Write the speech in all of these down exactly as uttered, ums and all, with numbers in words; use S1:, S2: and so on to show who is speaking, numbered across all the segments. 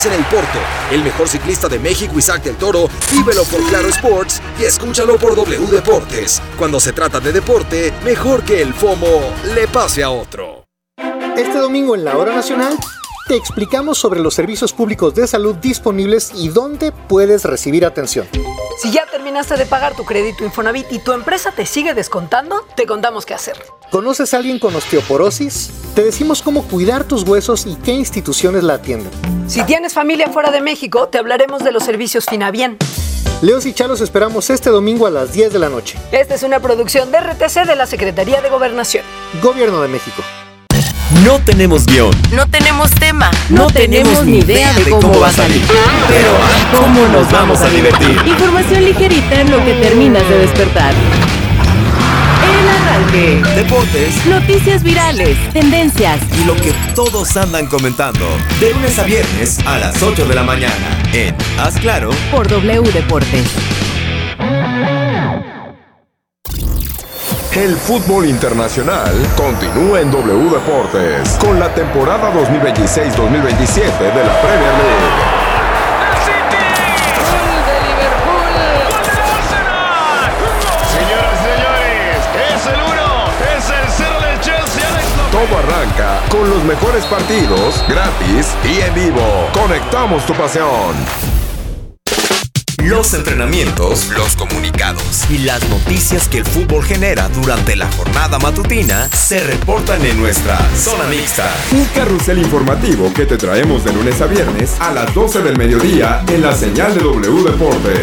S1: En el Porto, el mejor ciclista de México, Isaac del Toro, vívelo por Claro Sports y escúchalo por W Deportes. Cuando se trata de deporte, mejor que el FOMO le pase a otro.
S2: Este domingo en la Hora Nacional te explicamos sobre los servicios públicos de salud disponibles y dónde puedes recibir atención.
S3: Si ya terminaste de pagar tu crédito Infonavit y tu empresa te sigue descontando, te contamos qué hacer.
S2: ¿Conoces a alguien con osteoporosis? Te decimos cómo cuidar tus huesos y qué instituciones la atienden.
S3: Si tienes familia fuera de México, te hablaremos de los servicios Finabien.
S2: Leos y Chalos esperamos este domingo a las diez de la noche.
S3: Esta es una producción de R T C de la Secretaría de Gobernación.
S2: Gobierno de México.
S4: No tenemos guión.
S5: No tenemos tema.
S4: No, no tenemos, tenemos ni idea de cómo, cómo va a salir. Pero ¿cómo nos vamos a divertir?
S5: Información ligerita en lo que terminas de despertar. El arranque.
S4: Deportes.
S5: Noticias virales. Tendencias.
S4: Y lo que todos andan comentando. De lunes a viernes a las ocho de la mañana. En Haz Claro.
S5: Por W Deportes.
S6: El fútbol internacional continúa en W Deportes con la temporada dos mil veintiséis dos mil veintisiete de la Premier League.
S7: ¡Gol de Liverpool! Señoras y señores, es el uno, es el cero del Chelsea. Alex
S6: Todo arranca con los mejores partidos, gratis y en vivo. Conectamos tu pasión.
S4: Los entrenamientos, los comunicados y las noticias que el fútbol genera durante la jornada matutina se reportan en nuestra Zona Mixta.
S6: Un carrusel informativo que te traemos de lunes a viernes a las doce del mediodía en la señal de W Deportes.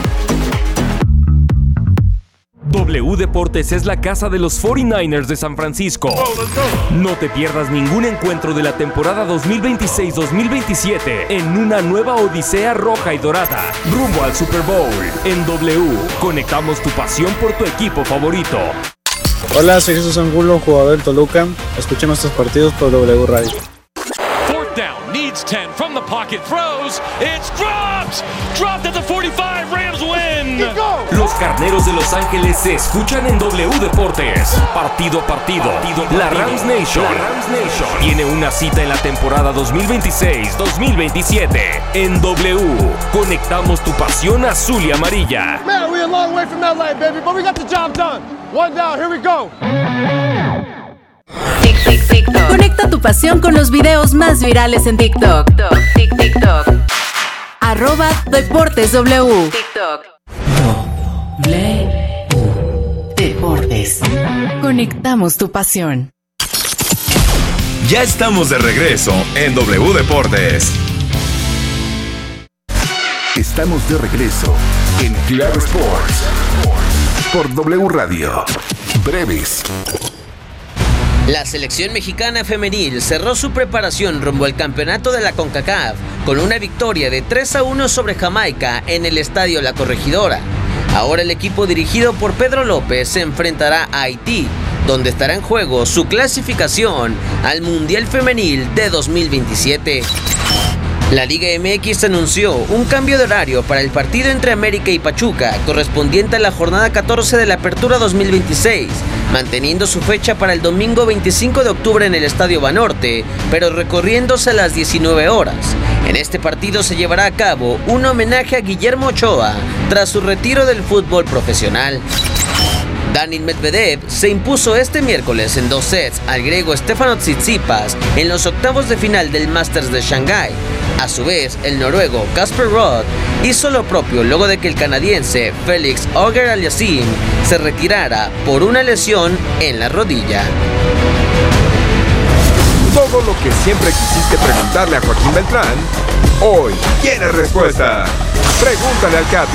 S8: W Deportes es la casa de los cuarenta y nueve ers de San Francisco. No te pierdas ningún encuentro de la temporada dos mil veintiséis dos mil veintisiete en una nueva odisea roja y dorada, rumbo al Super Bowl. En W, conectamos tu pasión por tu equipo favorito.
S9: Hola, soy Jesús Angulo, jugador del Toluca. Escuchen nuestros partidos por W Radio.
S10: Fourth down, needs ten from the pocket, throws, it's dropped! Dropped at the forty-five, Rams win!
S8: Los Carneros de Los Ángeles se escuchan en W Deportes. Partido a partido, partido, partido. La Rams Nation, la Rams Nation tiene una cita en la temporada dos mil veintiséis dos mil veintisiete. En W, conectamos tu pasión azul y amarilla.
S11: Man, we're a long way from L A, baby, but we got the job done. One down, here we go.
S5: Tic, tic, TikTok. Conecta tu pasión con los videos más virales en TikTok. Tic, TikTok. Arroba Deportes W. TikTok. W Deportes. Conectamos tu pasión.
S4: Ya estamos de regreso en W Deportes.
S6: Estamos de regreso en Claro Sports por W Radio. Breves.
S12: La selección mexicana femenil cerró su preparación rumbo al campeonato de la CONCACAF con una victoria de tres a uno sobre Jamaica en el Estadio La Corregidora. Ahora el equipo dirigido por Pedro López se enfrentará a Haití, donde estará en juego su clasificación al Mundial Femenil de dos mil veintisiete. La Liga M X anunció un cambio de horario para el partido entre América y Pachuca, correspondiente a la jornada catorce de la Apertura dos mil veintiséis, manteniendo su fecha para el domingo veinticinco de octubre en el Estadio Banorte, pero recorriéndose a las diecinueve horas. En este partido se llevará a cabo un homenaje a Guillermo Ochoa tras su retiro del fútbol profesional. Daniil Medvedev se impuso este miércoles en dos sets al griego Stefanos Tsitsipas en los octavos de final del Masters de Shanghái. A su vez, el noruego Casper Ruud hizo lo propio luego de que el canadiense Félix Auger-Aliassime se retirara por una lesión en la rodilla.
S6: Todo lo que siempre quisiste preguntarle a Joaquín Beltrán, hoy tiene respuesta. Pregúntale al Capi.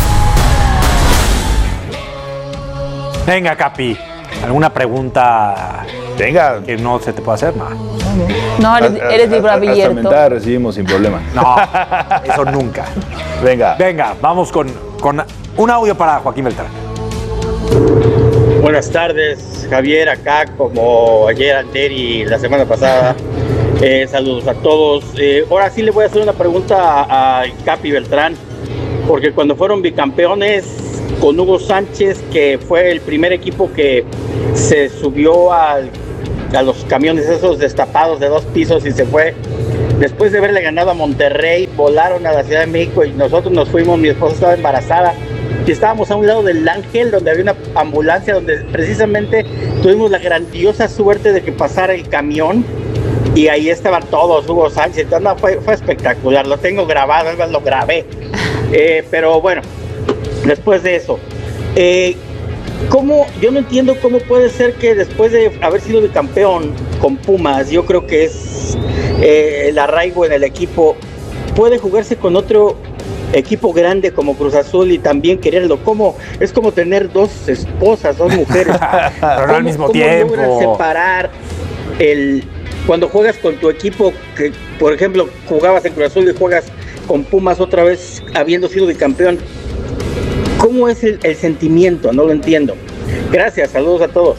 S13: Venga, Capi, ¿alguna pregunta
S14: Venga.
S13: que no se te puede hacer? No,
S15: no eres, eres libre abierto.
S14: Hasta mentada recibimos sin problema.
S13: No, eso nunca.
S14: Venga.
S13: Venga, vamos con, con un audio para Joaquín Beltrán.
S16: Buenas tardes, Javier, acá como ayer, anterior y la semana pasada. Eh, saludos a todos. Eh, ahora sí le voy a hacer una pregunta a, a Capi Beltrán, porque cuando fueron bicampeones con Hugo Sánchez, que fue el primer equipo que se subió al, a los camiones esos destapados de dos pisos y se fue después de haberle ganado a Monterrey, volaron a la Ciudad de México y nosotros nos fuimos, mi esposa estaba embarazada y estábamos a un lado del Ángel, donde había una ambulancia, donde precisamente tuvimos la grandiosa suerte de que pasara el camión y ahí estaban todos, Hugo Sánchez. No, fue, fue espectacular, lo tengo grabado, además lo grabé. Eh, pero bueno, después de eso, eh, ¿cómo? Yo no entiendo cómo puede ser que después de haber sido bicampeón con Pumas, yo creo que es eh, el arraigo en el equipo, puede jugarse con otro equipo grande como Cruz Azul y también quererlo. ¿Cómo? Es como tener dos esposas, dos mujeres.
S13: Pero no al mismo tiempo.
S16: ¿Cómo logras separar el... Cuando juegas con tu equipo, que por ejemplo jugabas en Cruz Azul y juegas con Pumas otra vez habiendo sido bicampeón? ¿Cómo es el, el sentimiento? No lo entiendo. Gracias, saludos a todos.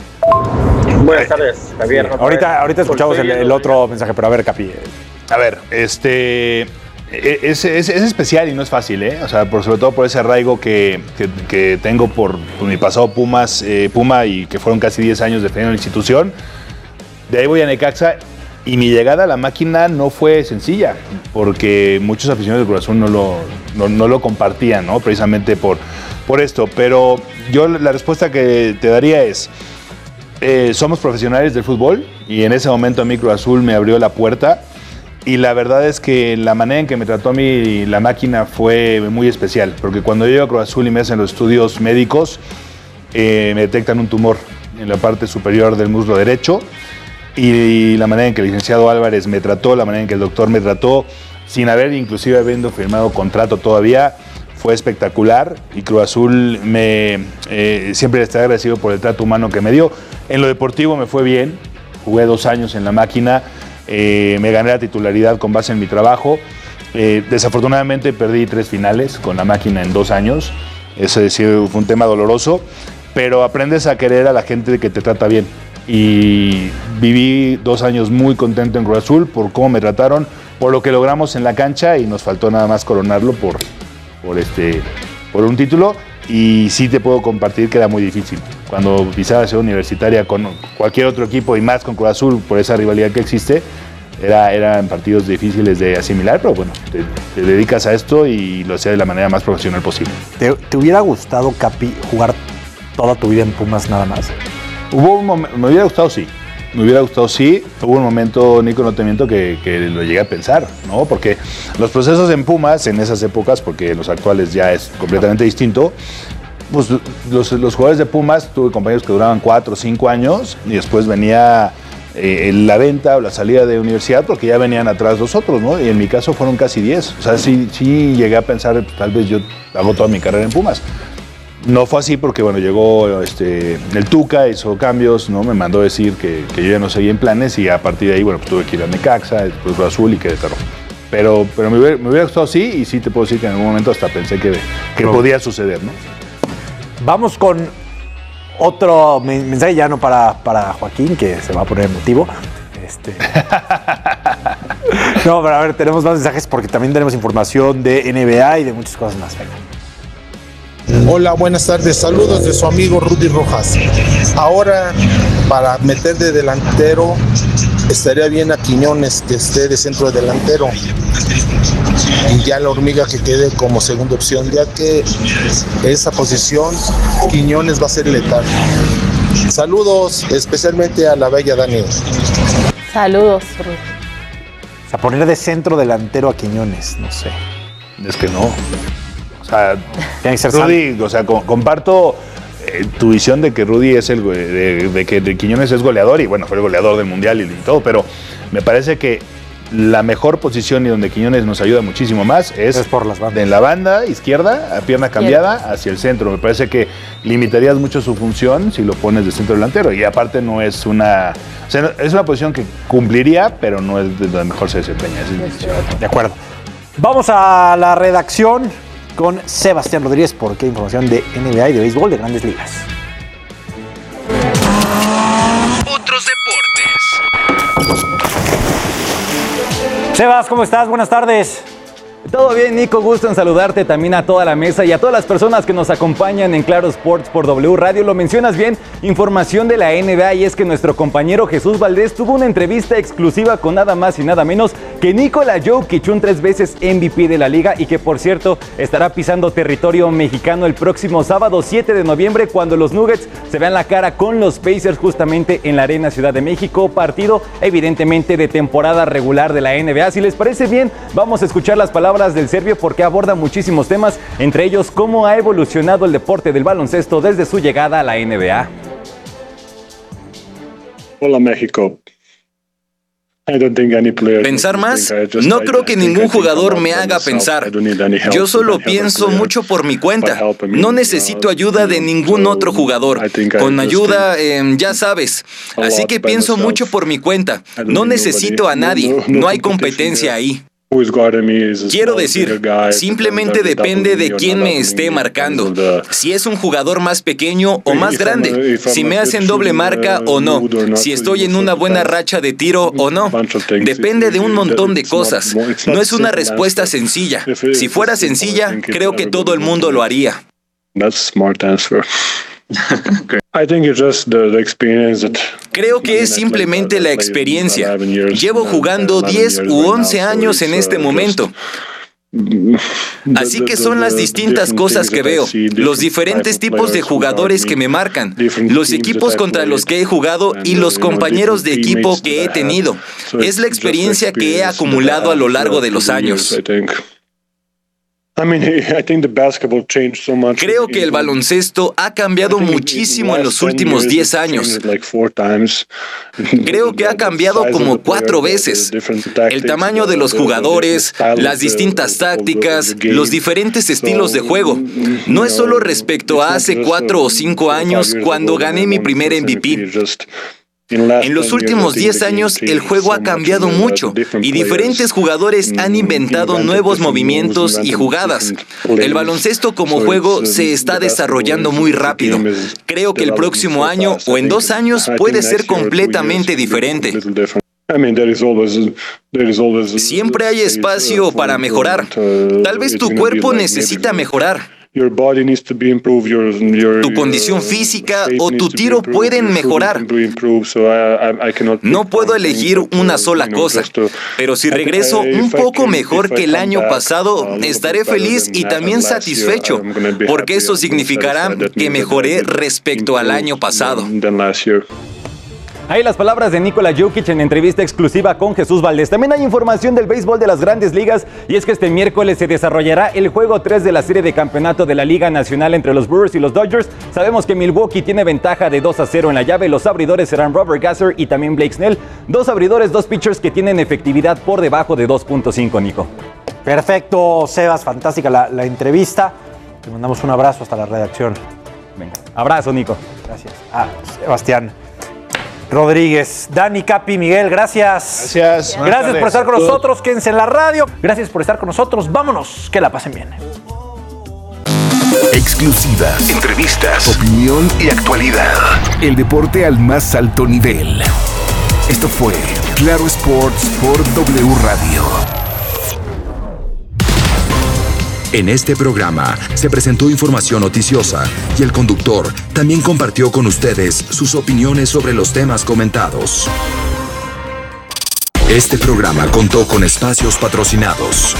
S16: Buenas tardes, Javier.
S13: Sí, ahorita, ahorita escuchamos el, el otro mensaje, pero a ver, Capi.
S14: A ver, este... Es, es, es especial y no es fácil, ¿eh? O sea, por, sobre todo por ese arraigo que, que, que tengo por, por mi pasado Pumas, eh, Puma y que fueron casi diez años defendiendo la institución. De ahí voy a Necaxa y mi llegada a la máquina no fue sencilla porque muchos aficionados del Cruz Azul no lo, no, no lo compartían, ¿no? Precisamente por, por esto. Pero yo la respuesta que te daría es, eh, somos profesionales del fútbol y en ese momento a mí Cruz Azul me abrió la puerta. Y la verdad es que la manera en que me trató a mí la máquina fue muy especial, porque cuando yo llego a Cruz Azul y me hacen los estudios médicos, eh, me detectan un tumor en la parte superior del muslo derecho, y la manera en que el licenciado Álvarez me trató, la manera en que el doctor me trató, sin haber inclusive habiendo firmado contrato todavía, fue espectacular, y Cruz Azul me, eh, siempre está agradecido por el trato humano que me dio. En lo deportivo me fue bien, jugué dos años en la máquina. Eh, me gané la titularidad con base en mi trabajo. Eh, desafortunadamente perdí tres finales con la máquina en dos años. Eso sí, fue un tema doloroso, pero aprendes a querer a la gente que te trata bien. Y viví dos años muy contento en Cruz Azul por cómo me trataron, por lo que logramos en la cancha y nos faltó nada más coronarlo por, por, este, por un título. Y sí te puedo compartir que era muy difícil. Cuando pisaba Ciudad Universitaria con cualquier otro equipo y más con Cruz Azul, por esa rivalidad que existe, era, eran partidos difíciles de asimilar, pero bueno, te, te dedicas a esto y lo haces de la manera más profesional posible.
S13: ¿Te, te hubiera gustado, Capi, jugar toda tu vida en Pumas nada más?
S14: Hubo un momento, me hubiera gustado, sí. Me hubiera gustado, sí. Hubo un momento, Nico, no te miento, que, que lo llegué a pensar, ¿no? Porque los procesos en Pumas, en esas épocas, porque en los actuales ya es completamente distinto, pues los, los jugadores de Pumas, tuve compañeros que duraban cuatro o cinco años y después venía eh, la venta o la salida de universidad porque ya venían atrás los otros, ¿no? Y en mi caso fueron casi diez. O sea, sí, sí llegué a pensar, tal vez yo hago toda mi carrera en Pumas. No fue así porque, bueno, llegó este, el Tuca, hizo cambios, ¿no? Me mandó decir que, que yo ya no seguía en planes y a partir de ahí, bueno, pues tuve que ir a Necaxa, después Cruz Azul y Querétaro. Pero, pero me, hubiera, me hubiera gustado sí, y sí te puedo decir que en algún momento hasta pensé que, que no. podía suceder, ¿no?
S13: Vamos con otro mensaje ya no para, para Joaquín, que se va a poner emotivo. Este... no, pero a ver, tenemos más mensajes porque también tenemos información de N B A y de muchas cosas más. Venga.
S17: Hola, buenas tardes. Saludos de su amigo Rudy Rojas. Ahora, para meter de delantero, estaría bien a Quiñones que esté de centro delantero. Y ya la Hormiga que quede como segunda opción, ya que esa posición Quiñones va a ser letal. Saludos especialmente a la bella Dani.
S15: Saludos, Rudy.
S13: O sea, poner de centro delantero a Quiñones, no sé.
S14: Es que no. O sea, tiene que ser Rudy, sal. o sea, co- comparto eh, tu visión de que Rudy es el de, de que de Quiñones es goleador y bueno, fue el goleador del mundial y, y todo, pero me parece que la mejor posición y donde Quiñones nos ayuda muchísimo más es,
S13: es por las bandas.
S14: De la banda izquierda, a pierna cambiada, Izquierda. hacia el centro. Me parece que limitarías mucho su función si lo pones de centro delantero y aparte no es una, o sea, es una posición que cumpliría, pero no es de donde mejor se desempeña.
S13: De acuerdo. Vamos a la redacción con Sebastián Rodríguez, porque hay información de N B A y de béisbol de Grandes Ligas.
S4: Otros deportes.
S13: Sebas, ¿cómo estás? Buenas tardes.
S18: Todo bien, Nico, gusto en saludarte, también a toda la mesa y a todas las personas que nos acompañan en Claro Sports por W Radio. Lo mencionas bien, información de la N B A, y es que nuestro compañero Jesús Valdés tuvo una entrevista exclusiva con nada más y nada menos que Nikola Jokic, un tres veces M V P de la liga y que, por cierto, estará pisando territorio mexicano el próximo sábado siete de noviembre cuando los Nuggets se vean la cara con los Pacers justamente en la Arena Ciudad de México, partido evidentemente de temporada regular de la N B A. Si les parece bien, vamos a escuchar las palabras del serbio porque aborda muchísimos temas, entre ellos cómo ha evolucionado el deporte del baloncesto desde su llegada a la N B A.
S19: Hola México.
S20: Pensar más, no creo que ningún jugador me haga pensar. Yo solo pienso mucho por mi cuenta. No necesito ayuda de ningún otro jugador. Con ayuda, eh, ya sabes. Así que pienso mucho por mi cuenta. No necesito a nadie. No hay competencia ahí. Quiero decir, simplemente depende de quién me esté marcando. Si es un jugador más pequeño o más grande, si me hacen doble marca o no, si estoy en una buena racha de tiro o no. Depende de un montón de cosas. No es una respuesta sencilla. Si fuera sencilla, creo que todo el mundo lo haría. Creo que es simplemente la experiencia. Llevo jugando diez u once años en este momento. Así que son las distintas cosas que veo, los diferentes tipos de jugadores que me marcan, los equipos contra los que he jugado y los compañeros de equipo que he tenido. Es la experiencia que he acumulado a lo largo de los años. Creo que el baloncesto ha cambiado muchísimo en los últimos diez años. Creo que ha cambiado como cuatro veces. El tamaño de los jugadores, las distintas tácticas, los diferentes estilos de juego. No es solo respecto a hace cuatro o cinco años cuando gané mi primer M V P. En los últimos diez años el juego ha cambiado mucho y diferentes jugadores han inventado nuevos movimientos y jugadas. El baloncesto como juego se está desarrollando muy rápido. Creo que el próximo año o en dos años puede ser completamente diferente. Siempre hay espacio para mejorar. Tal vez tu cuerpo necesita mejorar. Tu condición física o tu tiro pueden mejorar. No puedo elegir una sola cosa, pero si regreso un poco mejor que el año pasado, estaré feliz y también satisfecho, porque eso significará que mejoré respecto al año pasado.
S18: Ahí las palabras de Nikola Jokic en entrevista exclusiva con Jesús Valdés. También hay información del béisbol de las Grandes Ligas y es que este miércoles se desarrollará el juego tres de la serie de campeonato de la Liga Nacional entre los Brewers y los Dodgers. Sabemos que Milwaukee tiene ventaja de dos a cero en la llave. Los abridores serán Robert Gasser y también Blake Snell. Dos abridores, dos pitchers que tienen efectividad por debajo de dos punto cinco, Nico.
S13: Perfecto, Sebas, fantástica la, la entrevista. Te mandamos un abrazo hasta la redacción.
S18: Venga, abrazo, Nico.
S13: Gracias. Ah, Sebastián Rodríguez, Dani, Capi, Miguel, gracias.
S14: Gracias.
S13: Gracias por estar con nosotros. Quédense en la radio. Gracias por estar con nosotros. Vámonos, que la pasen bien.
S21: Exclusivas, entrevistas, opinión y actualidad. El deporte al más alto nivel. Esto fue Claro Sports por W Radio. En este programa se presentó información noticiosa y el conductor también compartió con ustedes sus opiniones sobre los temas comentados. Este programa contó con espacios patrocinados.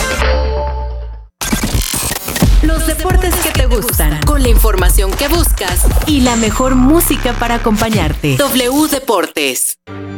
S5: Los deportes que te gustan, con la información que buscas y la mejor música para acompañarte. W Deportes.